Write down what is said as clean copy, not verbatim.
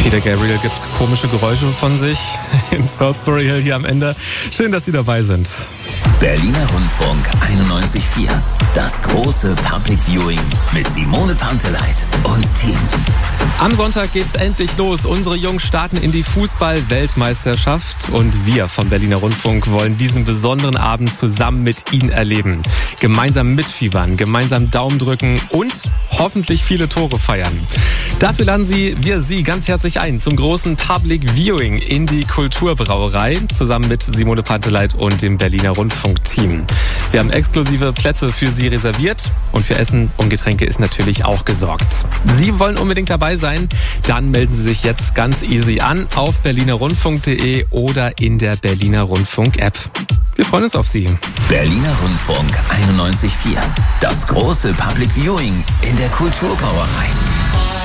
Peter Gabriel gibt komische Geräusche von sich in Salisbury Hill hier am Ende. Schön, dass Sie dabei sind. Berliner Rundfunk 91.4. Das große Public Viewing mit Simone Panteleit und Team. Am Sonntag geht's endlich los. Unsere Jungs starten in die Fußball-Weltmeisterschaft und wir vom Berliner Rundfunk wollen diesen besonderen Abend zusammen mit Ihnen erleben. Gemeinsam mitfiebern, gemeinsam Daumen drücken und hoffentlich viele Tore feiern. Dafür laden wir Sie ganz herzlich ein zum großen Public Viewing in die Kulturbrauerei zusammen mit Simone Panteleit und dem Berliner Rundfunk-Team. Wir haben exklusive Plätze für Sie reserviert und für Essen und Getränke ist natürlich auch gesorgt. Sie wollen unbedingt dabei sein? Dann melden Sie sich jetzt ganz easy an auf berlinerrundfunk.de oder in der Berliner Rundfunk-App. Wir freuen uns auf Sie. Berliner Rundfunk 91.4. Das große Public Viewing in der Kulturbrauerei.